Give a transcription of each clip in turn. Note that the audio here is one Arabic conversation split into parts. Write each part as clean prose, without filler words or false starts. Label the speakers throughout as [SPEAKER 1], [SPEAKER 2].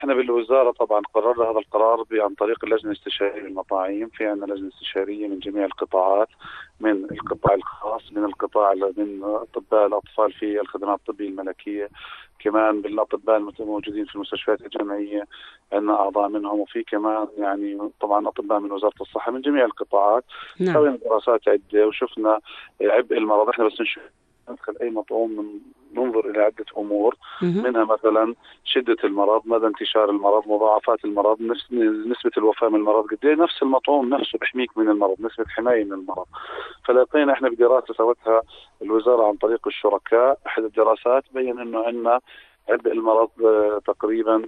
[SPEAKER 1] احنا بالوزاره طبعا قررنا هذا القرار عن طريق اللجنه الاستشاريه للمطاعيم. في عندنا لجنه استشاريه من جميع القطاعات، من القطاع الخاص، من اطباء الاطفال في الخدمات الطبيه الملكيه، كمان بالاطباء الموجودين في المستشفيات الجامعيه عندنا اعضاء منهم، وفي كمان يعني طبعا اطباء من وزاره الصحه من جميع القطاعات.
[SPEAKER 2] نعم.
[SPEAKER 1] سوينا دراسات عده وشفنا عبء المرض. احنا بس ندخل اي مطعوم ننظر الى عده امور،
[SPEAKER 2] مهم.
[SPEAKER 1] منها مثلا شده المرض، مدى انتشار المرض، مضاعفات المرض، نسبه الوفاه من المرض، قد ايه نفس المطعوم نفسه بيحميك من المرض، نسبه حمايه من المرض. فلقينا احنا بدراسه سوتها الوزاره عن طريق الشركاء، احد الدراسات بين انه عندنا عبء المرض تقريبا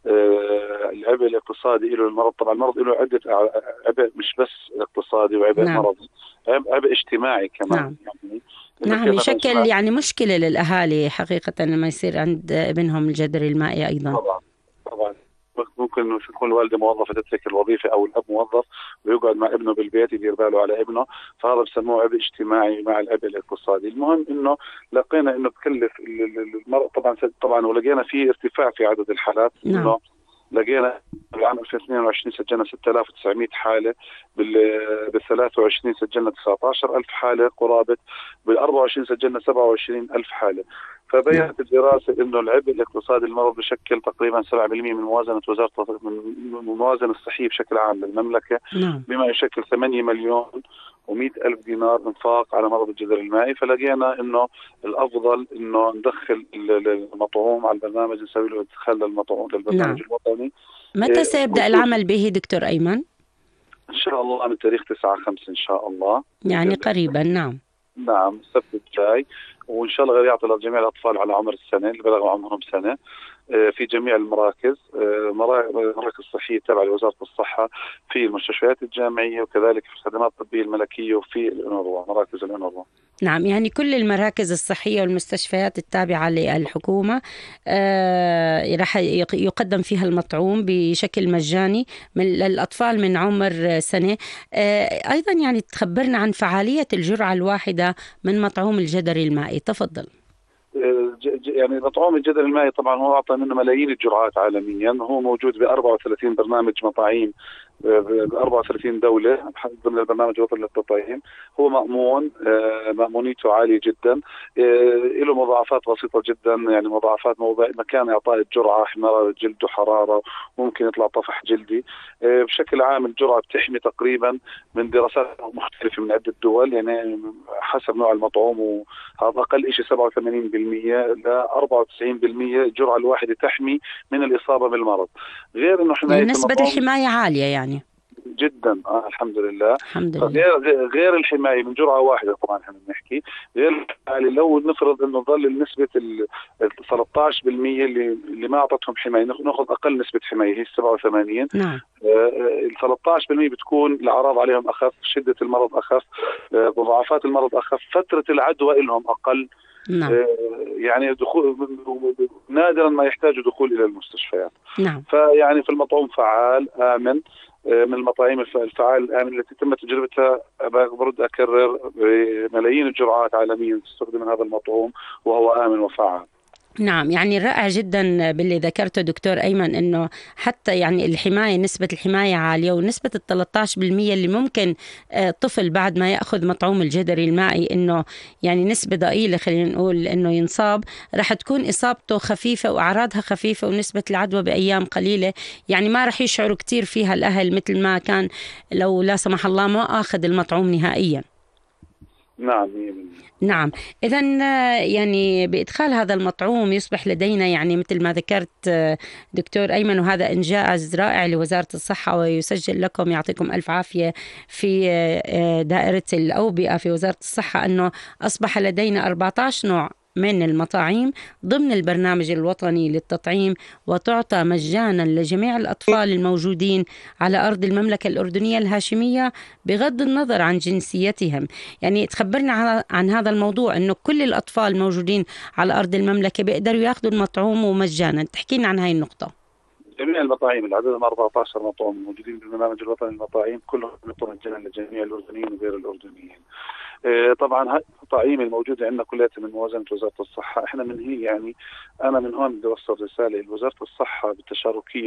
[SPEAKER 1] العبء الاقتصادي له المرض. طبعا المرض له عده عبء، مش بس اقتصادي وعبء
[SPEAKER 2] نعم.
[SPEAKER 1] مرضي، عبء اجتماعي كمان.
[SPEAKER 2] نعم.
[SPEAKER 1] يعني انه
[SPEAKER 2] نعم،
[SPEAKER 1] كيف مثلا
[SPEAKER 2] يشكل يعني مشكلة للأهالي حقيقة لما يصير عند ابنهم الجدري المائي أيضا.
[SPEAKER 1] طبعا طبعا ممكن انه تكون الوالده موظفه تترك الوظيفه او الاب موظف ويقعد مع ابنه بالبيت يدير باله على ابنه، فهذا بسموه عبء اجتماعي مع العبء الاقتصادي. المهم انه لقينا انه بكلف المرأة طبعا ولقينا في ارتفاع في عدد الحالات.
[SPEAKER 2] نعم.
[SPEAKER 1] انه لقينا بالعام 2022 سجلنا 6900 حاله، بال 23 سجلنا 19000 حاله قرابه، بال 24 سجلنا 27000 حاله.
[SPEAKER 2] نعم.
[SPEAKER 1] فبينت الدراسه انه العبء الاقتصادي للمرض بشكل تقريبا 7% من موازنه من الموازنه الصحيه بشكل عام للمملكه،
[SPEAKER 2] نعم.
[SPEAKER 1] بما يشكل 8 مليون و100 ألف دينار انفاق على مرض الجدري المائي. فلقينا انه الافضل انه ندخل المطعوم على البرنامج، نسوي له ادخال للمطعوم
[SPEAKER 2] نعم.
[SPEAKER 1] للبرنامج الوطني.
[SPEAKER 2] متى سيبدأ العمل به دكتور أيمن؟
[SPEAKER 1] ان شاء الله من تاريخ 9/5 ان شاء الله.
[SPEAKER 2] يعني قريبا. نعم.
[SPEAKER 1] نعم السبت الجاي. وان شاء الله غير يعطي لجميع الاطفال على عمر السنه اللي بلغوا عمرهم سنه في جميع المراكز، مراكز صحيه تابعه لوزاره الصحه، في المستشفيات الجامعيه، وكذلك في الخدمات الطبيه الملكيه، وفي الأونروا، مراكز الأونروا.
[SPEAKER 2] نعم، يعني كل المراكز الصحية والمستشفيات التابعة للحكومة راح يقدم فيها المطعوم بشكل مجاني للأطفال من عمر سنة. أيضا يعني تخبرنا عن فعالية الجرعة الواحدة من مطعوم الجدري المائي، تفضل.
[SPEAKER 1] يعني مطعوم الجدري المائي طبعا هو اعطى منه ملايين الجرعات عالميا، هو موجود ب 34 برنامج مطاعيم ب 34 دوله ضمن البرنامج الوطني للتطعيم. هو مأمون، مأمونيته عاليه جدا، له مضاعفات بسيطه جدا، يعني مضاعفات مكان اعطاء الجرعه، احمرار الجلد وحراره، ممكن يطلع طفح جلدي. بشكل عام الجرعه بتحمي تقريبا من دراسات مختلفه من عده دول، يعني حسب نوع المطعوم، وهذا اقل شيء 87% ل 94% الجرعه الواحده تحمي من الاصابه بالمرض. غير انه
[SPEAKER 2] يعني
[SPEAKER 1] حمايه
[SPEAKER 2] نسبة
[SPEAKER 1] المطعوم
[SPEAKER 2] الحماية عالية يعني.
[SPEAKER 1] جدا الحمد لله.
[SPEAKER 2] الحمد لله.
[SPEAKER 1] غير الحمايه من جرعه واحده طبعا احنا بنحكي، غير الحماية لو نفرض انه ظل نسبه ال 13% اللي ما اعطتهم حمايه، ناخذ اقل نسبه حمايه هي 87.
[SPEAKER 2] نعم.
[SPEAKER 1] ال 13% بتكون الاعراض عليهم اخف، شده المرض اخف، مضاعفات المرض اخف، فتره العدوى لهم اقل.
[SPEAKER 2] نعم.
[SPEAKER 1] يعني دخول نادرا ما يحتاجوا دخول الى المستشفيات.
[SPEAKER 2] نعم.
[SPEAKER 1] فيعني في المطعوم فعال امن، من المطاعيم الفعال الآن التي تم تجربتها. برد أكرر ملايين الجرعات عالميا تستخدم من هذا المطعوم، وهو آمن وفعال.
[SPEAKER 2] نعم، يعني رائع جدا باللي ذكرته دكتور أيمن، أنه حتى يعني الحماية، نسبة الحماية عالية، ونسبة 13% اللي ممكن طفل بعد ما يأخذ مطعوم الجدري المائي أنه يعني نسبة ضئيلة، خلينا نقول أنه ينصاب، راح تكون إصابته خفيفة وأعراضها خفيفة ونسبة العدوى بأيام قليلة، يعني ما راح يشعروا كتير فيها الأهل مثل ما كان لو لا سمح الله ما أخذ المطعوم نهائيا.
[SPEAKER 1] نعم.
[SPEAKER 2] نعم. إذن يعني بإدخال هذا المطعوم يصبح لدينا يعني مثل ما ذكرت دكتور أيمن، وهذا إنجاز رائع لوزارة الصحة ويسجل لكم، يعطيكم ألف عافية في دائرة الأوبئة في وزارة الصحة، أنه أصبح لدينا 14 نوع من المطاعيم ضمن البرنامج الوطني للتطعيم، وتعطى مجانا لجميع الأطفال الموجودين على أرض المملكة الأردنية الهاشمية بغض النظر عن جنسيتهم. يعني تخبرنا عن هذا الموضوع، أنه كل الأطفال الموجودين على أرض المملكة بيقدروا يأخذوا المطعوم مجانا، تحكينا عن هاي النقطة.
[SPEAKER 1] جميع المطاعيم، العدد 14 مطعم موجودين بالبرنامج الوطني للمطاعيم، كلهم يعطوا مجانا لجميع الأردنيين وغير الأردنيين. طبعا هاي التطعيم الموجوده عندنا كلها من موازنه وزاره الصحه. احنا من هي يعني انا من هون بدي اوصل رساله لوزاره الصحه بالتشاركيه